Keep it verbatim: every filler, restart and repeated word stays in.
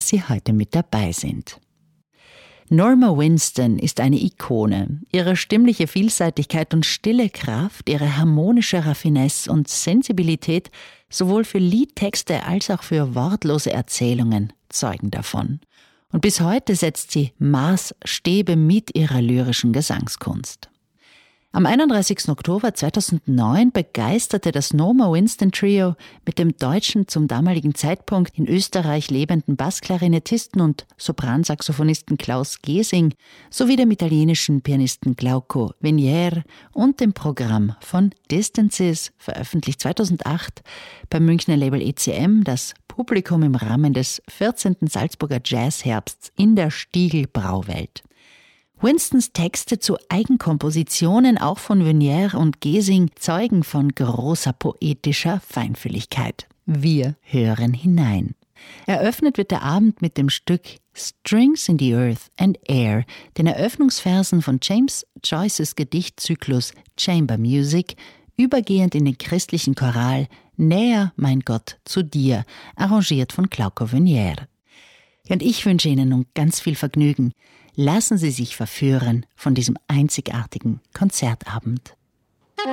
Sie heute mit dabei sind. Norma Winston ist eine Ikone. Ihre stimmliche Vielseitigkeit und stille Kraft, ihre harmonische Raffinesse und Sensibilität sowohl für Liedtexte als auch für wortlose Erzählungen zeugen davon. Und bis heute setzt sie Maßstäbe mit ihrer lyrischen Gesangskunst. Am einunddreißigsten Oktober zweitausendneun begeisterte das Norma Winston Trio mit dem deutschen, zum damaligen Zeitpunkt in Österreich lebenden Bassklarinettisten und Sopransaxophonisten Klaus Gesing sowie dem italienischen Pianisten Glauco Venier und dem Programm von Distances, veröffentlicht zweitausendacht beim Münchner Label E C M, das Publikum im Rahmen des vierzehnten Salzburger Jazzherbsts in der Stiegl Brauwelt. Winstons Texte zu Eigenkompositionen, auch von Venier und Gesing, zeugen von großer poetischer Feinfühligkeit. Wir hören hinein. Eröffnet wird der Abend mit dem Stück Strings in the Earth and Air, den Eröffnungsversen von James Joyces Gedichtzyklus Chamber Music, übergehend in den christlichen Choral Näher, mein Gott, zu dir, arrangiert von Glauco Venier. Und ich wünsche Ihnen nun ganz viel Vergnügen. Lassen Sie sich verführen von diesem einzigartigen Konzertabend.